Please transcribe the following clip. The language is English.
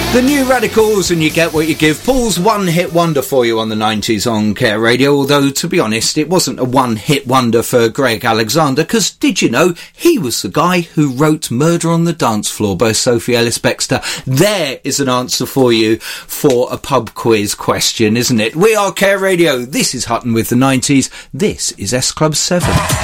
The New Radicals, and you get what you give. Paul's one-hit wonder for you on the 90s on Care Radio, although, to be honest, it wasn't a one-hit wonder for Greg Alexander, because did you know he was the guy who wrote Murder on the Dance Floor by Sophie Ellis-Bextor? There is an answer for you for a pub quiz question, isn't it? We are Care Radio. This is Hutton with the 90s. This is S Club 7.